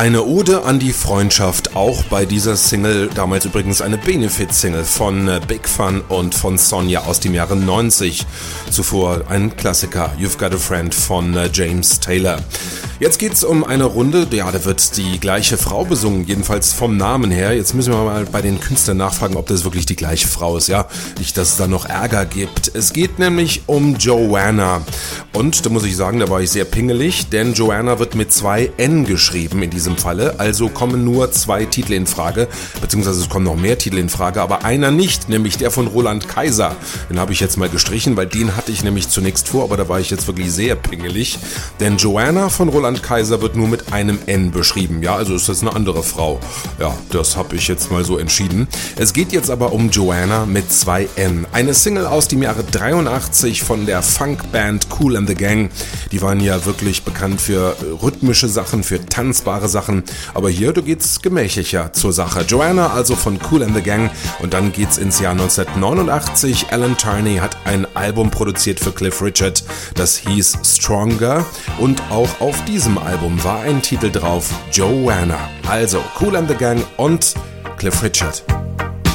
Eine Ode an die Freundschaft, auch bei dieser Single, damals übrigens eine Benefit-Single von Big Fun und von Sonja aus dem Jahre 90. Zuvor ein Klassiker, You've Got a Friend von James Taylor. Jetzt geht's um eine Runde, ja, da wird die gleiche Frau besungen, jedenfalls vom Namen her. Jetzt müssen wir mal bei den Künstlern nachfragen, ob das wirklich die gleiche Frau ist, ja. Nicht, dass es da noch Ärger gibt. Es geht nämlich um Joanna. Und da muss ich sagen, da war ich sehr pingelig, denn Joanna wird mit 2 N geschrieben in diesem Falle. Also kommen nur 2 Titel in Frage, beziehungsweise es kommen noch mehr Titel in Frage, aber einer nicht, nämlich der von Roland Kaiser. Den habe ich jetzt mal gestrichen, weil den hatte ich nämlich zunächst vor, aber da war ich jetzt wirklich sehr pingelig. Denn Joanna von Roland Kaiser wird nur mit einem N beschrieben. Ja, also ist das eine andere Frau. Ja, das habe ich jetzt mal so entschieden. Es geht jetzt aber um Joanna mit 2 N. Eine Single aus dem Jahre 83 von der Funkband Kool and the Gang. Die waren ja wirklich bekannt für rhythmische Sachen, für tanzbare Sachen. Aber hier, da geht's gemächlicher zur Sache. Joanna also von Kool and the Gang. Und dann geht's ins Jahr 1989. Alan Turney hat ein Album produziert für Cliff Richard. Das hieß Stronger. Und auch auf diesem Album war ein Titel drauf, Joanna. Also Kool and the Gang und Cliff Richard.